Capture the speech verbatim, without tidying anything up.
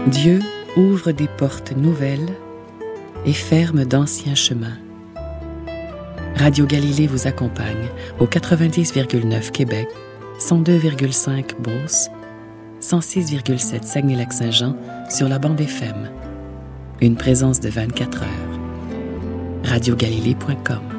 Dieu ouvre des portes nouvelles et ferme d'anciens chemins. Radio Galilée vous accompagne au quatre-vingt-dix virgule neuf Québec, cent deux virgule cinq Beauce, cent six virgule sept Saguenay-Lac-Saint-Jean sur la bande F M. Une présence de vingt-quatre heures. radio galilée point com